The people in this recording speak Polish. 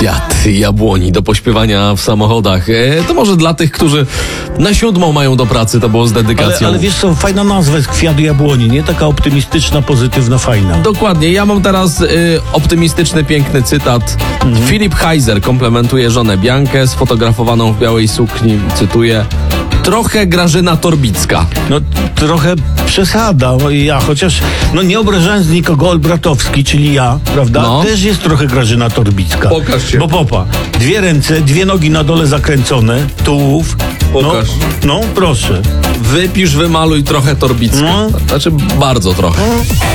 Kwiat jabłoni do pośpiewania w samochodach. To może dla tych, którzy na 7 mają do pracy, to było z dedykacją. Ale wiesz co, fajna nazwa jest Kwiat jabłoni, nie? Taka optymistyczna, pozytywna, fajna. Dokładnie. Ja mam teraz optymistyczny, piękny cytat. Filip Heiser komplementuje żonę Biankę sfotografowaną w białej sukni. Cytuję: trochę Grażyna Torbicka. No trochę przesada. Chociaż nie obrażając nikogo, Olbratowski, czyli ja, prawda? No. Też jest trochę Grażyna Torbicka. Pokaż się. Bo popa, 2 ręce, 2 nogi na dole zakręcone, tułów. Pokaż. No, proszę. Wypisz, wymaluj trochę Torbicka. No. Znaczy bardzo trochę.